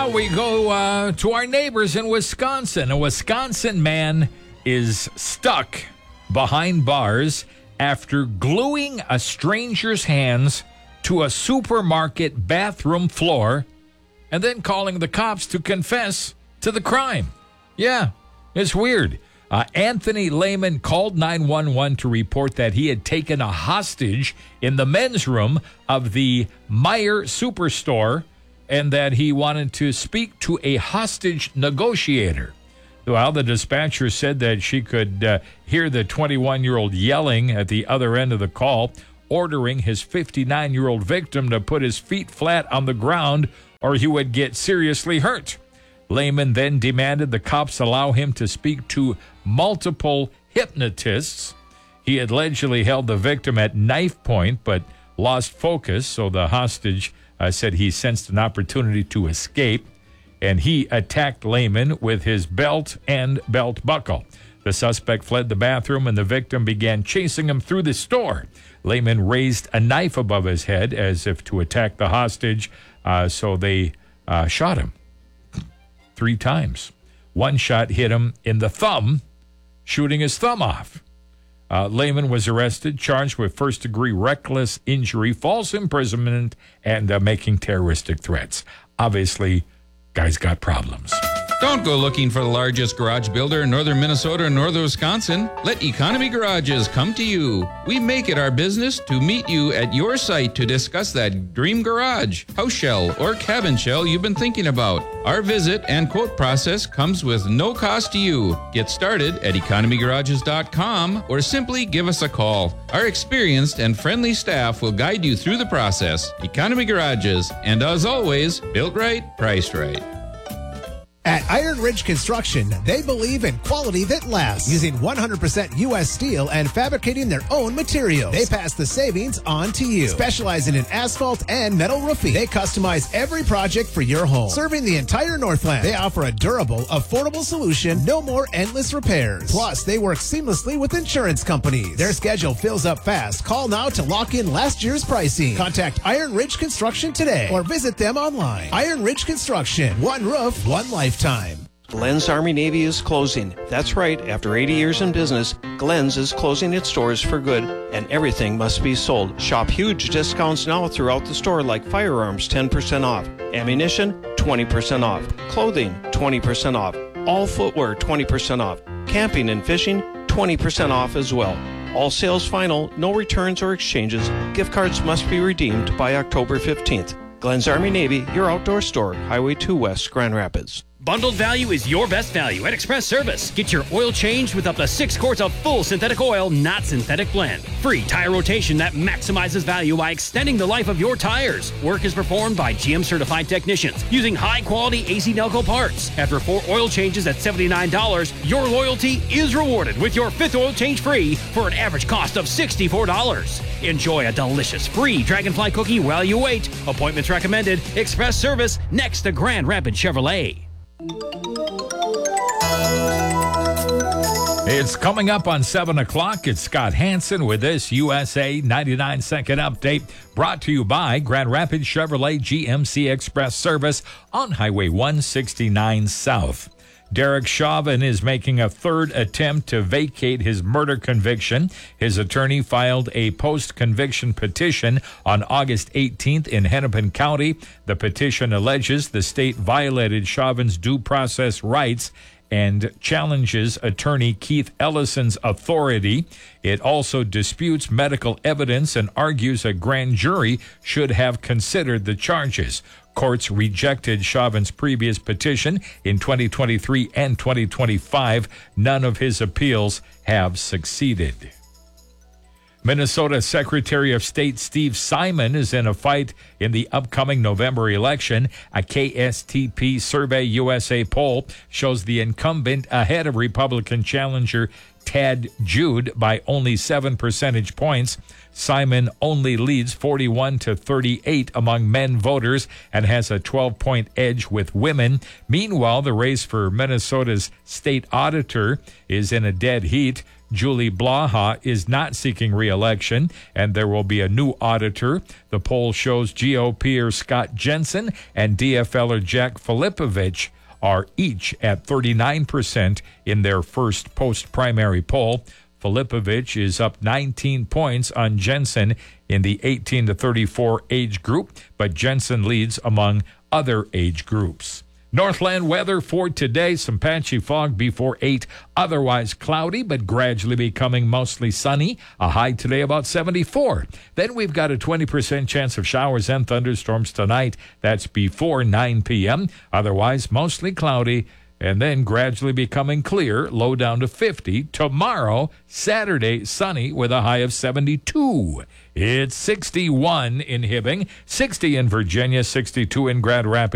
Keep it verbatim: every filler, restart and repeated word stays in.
We go uh, to our neighbors in Wisconsin. A Wisconsin man is stuck behind bars after gluing a stranger's hands to a supermarket bathroom floor and then calling the cops to confess to the crime. Yeah, it's weird. Uh, Anthony Lehman called nine one one to report that he had taken a hostage in the men's room of the Meijer Superstore and that he wanted to speak to a hostage negotiator. Well, the dispatcher said that she could uh, hear the twenty-one-year-old yelling at the other end of the call, ordering his fifty-nine-year-old victim to put his feet flat on the ground or he would get seriously hurt. Lehman then demanded the cops allow him to speak to multiple hypnotists. He had allegedly held the victim at knife point but lost focus, so the hostage uh, said he sensed an opportunity to escape, and he attacked Lehman with his belt and belt buckle. The suspect fled the bathroom, and the victim began chasing him through the store. Lehman raised a knife above his head as if to attack the hostage, uh, so they uh, shot him three times. One shot hit him in the thumb, shooting his thumb off. Uh, Lehman was arrested, charged with first-degree reckless injury, false imprisonment, and uh, making terroristic threats. Obviously, guy's got problems. Don't go looking for the largest garage builder in northern Minnesota and northern Wisconsin. Let Economy Garages come to you. We make it our business to meet you at your site to discuss that dream garage, house shell, or cabin shell you've been thinking about. Our visit and quote process comes with no cost to you. Get started at economy garages dot com or simply give us a call. Our experienced and friendly staff will guide you through the process. Economy Garages, and as always, built right, priced right. At Iron Ridge Construction, they believe in quality that lasts, using one hundred percent U S steel and fabricating their own materials. They pass the savings on to you. Specializing in asphalt and metal roofing, they customize every project for your home. Serving the entire Northland, they offer a durable, affordable solution, no more endless repairs. Plus, they work seamlessly with insurance companies. Their schedule fills up fast. Call now to lock in last year's pricing. Contact Iron Ridge Construction today or visit them online. Iron Ridge Construction, one roof, one life. Time. Glenn's Army Navy is closing. That's right, after eighty years in business, Glenn's is closing its doors for good, and everything must be sold. Shop huge discounts now throughout the store, like firearms ten percent off, ammunition twenty percent off, clothing twenty percent off, all footwear twenty percent off, camping and fishing twenty percent off as well. All sales final, no returns or exchanges. Gift cards must be redeemed by October fifteenth. Glenn's Army Navy, your outdoor store, Highway two West, Grand Rapids. Bundled value is your best value at Express Service. Get your oil changed with up to six quarts of full synthetic oil, not synthetic blend. Free tire rotation that maximizes value by extending the life of your tires. Work is performed by G M certified technicians using high-quality A C Delco parts. After four oil changes at seventy-nine dollars, your loyalty is rewarded with your fifth oil change free for an average cost of sixty-four dollars. Enjoy a delicious free Dragonfly cookie while you wait. Appointments recommended. Express Service next to Grand Rapids Chevrolet. It's coming up on seven o'clock. It's Scott Hansen with this U S A ninety-nine second update brought to you by Grand Rapids Chevrolet G M C Express Service on Highway one sixty-nine South. Derek Chauvin is making a third attempt to vacate his murder conviction. His attorney filed a post-conviction petition on August eighteenth in Hennepin County. The petition alleges the state violated Chauvin's due process rights and challenges attorney Keith Ellison's authority. It also disputes medical evidence and argues a grand jury should have considered the charges. Courts rejected Chauvin's previous petition in twenty twenty-three and twenty twenty-five. None of his appeals have succeeded. Minnesota Secretary of State Steve Simon is in a fight in the upcoming November election. A K S T P Survey U S A poll shows the incumbent ahead of Republican challenger Ted Jude by only seven percentage points. Simon only leads forty-one to thirty-eight among men voters and has a twelve-point edge with women. Meanwhile, the race for Minnesota's state auditor is in a dead heat. Julie Blaha is not seeking re-election, and there will be a new auditor. The poll shows G O P-er Scott Jensen and D F L-er Jack Filipovich are each at thirty-nine percent in their first post-primary poll. Filipovich is up nineteen points on Jensen in the eighteen to thirty-four age group, but Jensen leads among other age groups. Northland weather for today, some patchy fog before eight, otherwise cloudy, but gradually becoming mostly sunny. A high today about seventy-four. Then we've got a twenty percent chance of showers and thunderstorms tonight. That's before nine p.m. Otherwise, mostly cloudy, and then gradually becoming clear, low down to fifty. Tomorrow, Saturday, sunny with a high of seventy-two. It's sixty-one in Hibbing, sixty in Virginia, sixty-two in Grand Rapids.